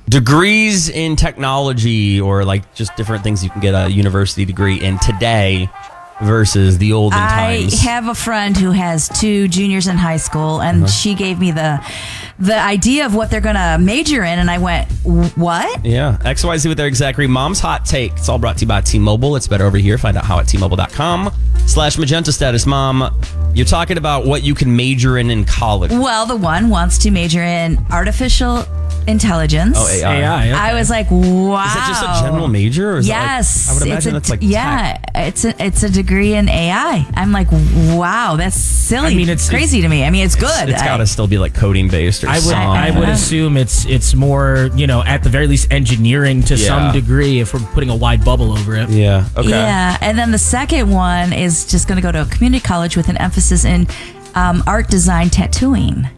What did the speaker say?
Degrees in technology or like just different things you can get a university degree in today versus the olden times. I have a friend who has 2 juniors in high school, and she gave me the idea of what they're going to major in, and I went, what? Yeah, XYZ with their exact read. Mom's Hot Take. It's all brought to you by T-Mobile. It's better over here. Find out how at T-Mobile.com/Magenta Status. Mom, you're talking about what you can major in college. Well, the one wants to major in artificial intelligence. Oh, AI. Okay. I was like, wow. Is it just a general major? Or is Yes. I would imagine it's like yeah, tech. it's a degree in AI. I'm like, wow, that's silly. I mean, it's crazy to me. I mean, it's good. It's got to still be like coding based or something. I would assume it's more, at the very least, engineering to some degree if we're putting a wide bubble over it. Yeah. Okay. Yeah, and then the second one is just going to go to a community college with an emphasis in art, design, tattooing.